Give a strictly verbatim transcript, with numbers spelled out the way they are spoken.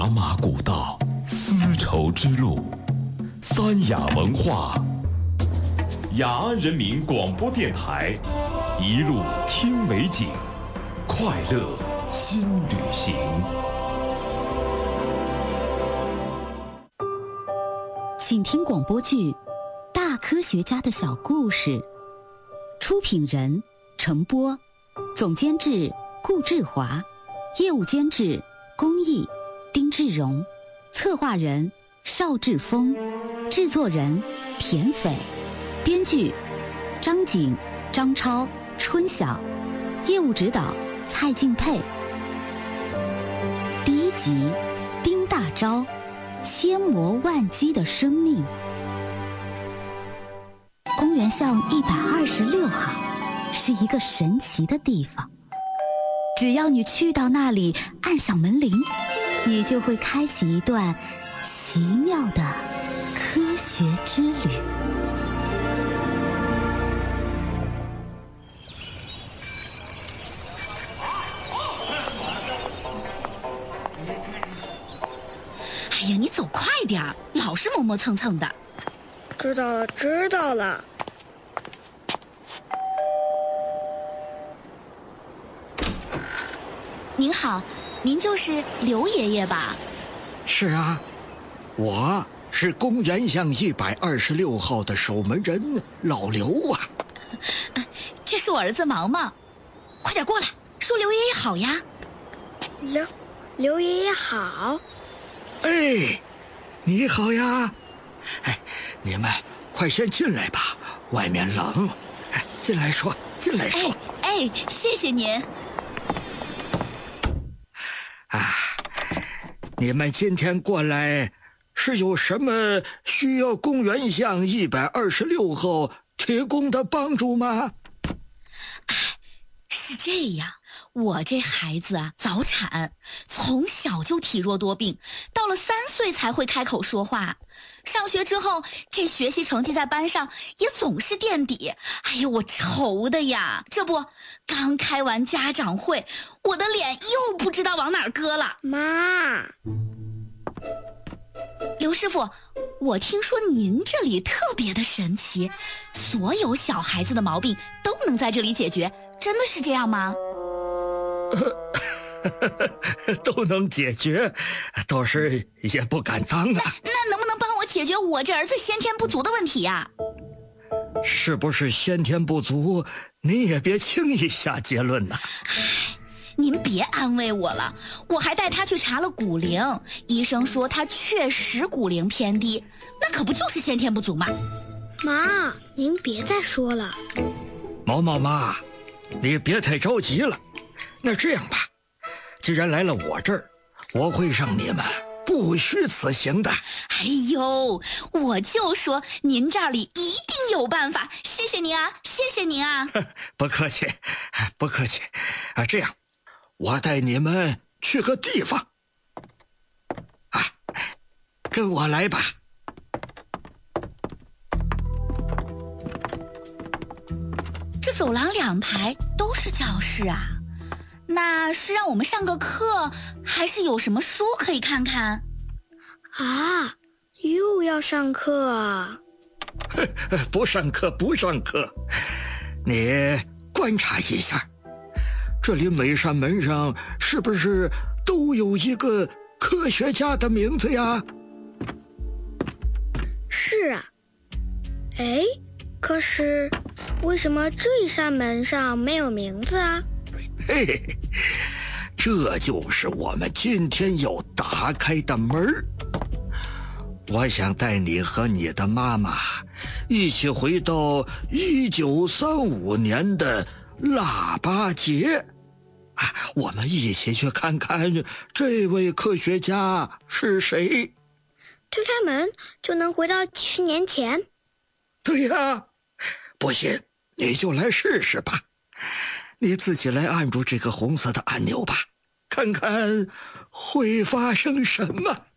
雅马古道，丝绸之路，三雅文化，雅安人民广播电台，一路听美景，快乐新旅行。 请听广播剧《大科学家的小故事》，出品人程波，总监制顾志华，业务监制龚毅、丁志荣，策划人邵志峰，制作人田斐，编剧张景、张超、春晓，业务指导蔡敬佩。第一集，丁大钊，千磨万击的生命。公园巷一百二十六号是一个神奇的地方，只要你去到那里，按响门铃，你就会开启一段奇妙的科学之旅。 哎呀，你走快点儿，老是磨磨蹭蹭的。 知道了，知道了。 您好，您就是刘爷爷吧？ 是啊，我是公园巷一百二十六号的守门人老刘啊。 这是我儿子毛毛，快点过来，说刘爷爷好呀。 刘刘爷爷好。 哎，你好呀！哎，你们快先进来吧，外面冷。哎，进来说，进来说。 哎哎，谢谢您。 啊，你们今天过来是有什么需要公园巷一百二十六号提供的帮助吗？ 哎，是这样。我这孩子啊，早产，从小就体弱多病，到了三岁才会开口说话。上学之后，这学习成绩在班上也总是垫底。哎呦，我愁的呀！这不，刚开完家长会，我的脸又不知道往哪儿搁了。 妈， 刘师傅，我听说您这里特别的神奇，所有小孩子的毛病都能在这里解决，真的是这样吗？ 都能解决，倒是也不敢当啊。 那能不能帮我解决我这儿子先天不足的问题呀？ 是不是先天不足，你也别轻易下结论呐。 唉，您别安慰我了，我还带他去查了骨龄，医生说他确实骨龄偏低，那可不就是先天不足吗？ 妈，您别再说了。 毛毛妈，你别太着急了。那这样吧，既然来了我这儿，我会让你们不虚此行的。 哎呦，我就说您这里一定有办法，谢谢您啊，谢谢您啊。 不客气，不客气啊。这样，我带你们去个地方啊，跟我来吧。 这走廊两排都是教室啊，那是让我们上个课，还是有什么书可以看看？ 啊，又要上课啊？ 不上课，不上课。你观察一下，这里每扇门上是不是都有一个科学家的名字呀？ 是啊。哎，可是为什么这一扇门上没有名字啊？ 嘿嘿，这就是我们今天要打开的门儿。我想带你和你的妈妈一起回到一九三五年的腊八节，啊，我们一起去看看这位科学家是谁。 推开门就能回到几十年前？ 对呀，不信你就来试试吧。你自己来按住这个红色的按钮吧，看看会发生什么。